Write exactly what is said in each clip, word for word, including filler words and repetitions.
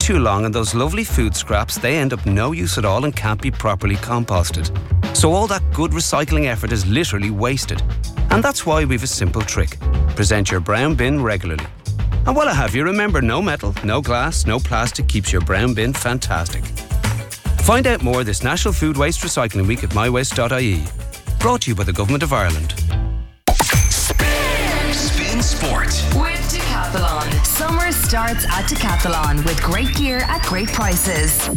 too long and those lovely food scraps, they end up no use at all and can't be properly composted. So all that good recycling effort is literally wasted. And that's why we've a simple trick. Present your brown bin regularly. And while I have you, remember, no metal, no glass, no plastic keeps your brown bin fantastic. Find out more this National Food Waste Recycling Week at my waste dot I E. Brought to you by the Government of Ireland. Spin Sport with Decathlon. Summer starts at Decathlon with great gear at great prices.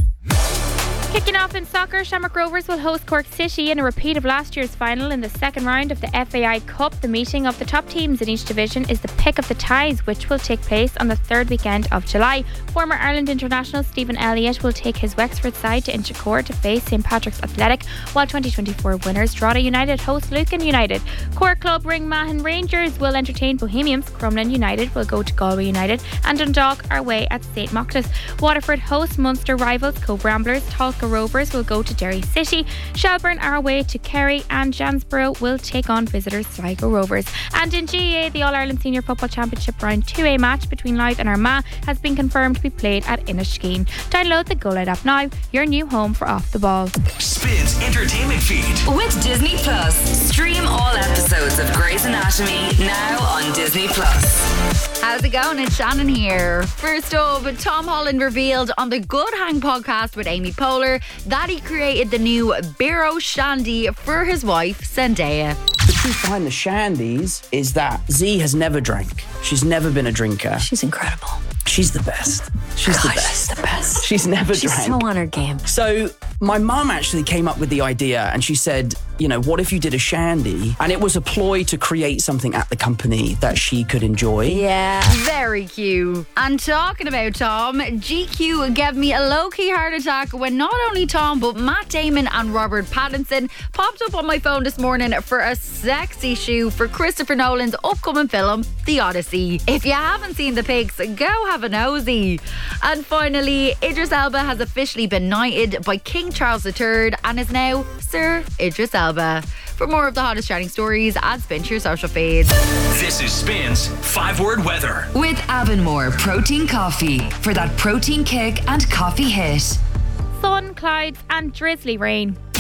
Kicking off in soccer, Shamrock Rovers will host Cork City in a repeat of last year's final in the second round of the F A I Cup. The meeting of the top teams in each division is the pick of the ties, which will take place on the third weekend of July. Former Ireland international Stephen Elliott will take his Wexford side to Inchicore to face St Patrick's Athletic, while twenty twenty-four winners Drogheda United host Lucan United. Cork club Ring Mahon Rangers will entertain Bohemians. Crumlin United will go to Galway United, and Dundalk are away at Saint Moctus. Waterford host Munster rivals Cove Ramblers. Talca Rovers will go to Derry City. Shelburne are away to Kerry, and Jansborough will take on visitors Sligo Rovers. And in G A A, the All-Ireland Senior Football Championship Round two A match between Louth and Armagh has been confirmed to be played at Inniskeen. Download the Go Loud app now, your new home for Off the Ball. Spins entertainment feed with Disney Plus. Stream all episodes of Grey's Anatomy now on Disney Plus. How's it going? It's Shannon here. First up, Tom Holland revealed on the Good Hang podcast with Amy Poehler that he created the new Biro Shandy for his wife, Zendaya. The truth behind the shandies is that Z has never drank. She's never been a drinker. She's incredible. She's the best. She's Gosh, the best. She's the best. She's never she's drank. She's so on her game. So my mum actually came up with the idea, and she said, you know, what if you did a shandy? And it was a ploy to create something at the company that she could enjoy. Yeah, very cute. And talking about Tom, G Q gave me a low-key heart attack when not only Tom, but Matt Damon and Robert Pattinson popped up on my phone this morning for a sexy shoe for Christopher Nolan's upcoming film, The Odyssey. If you haven't seen the pics, go have a nosy. And finally, Idris Elba has officially been knighted by King Charles the Third and is now Sir Idris Elba. For more of the hottest trending stories, add Spin to your social feeds. This is Spin's five-word weather with Avonmore Protein Coffee for that protein kick and coffee hit. Sun, clouds and drizzly rain.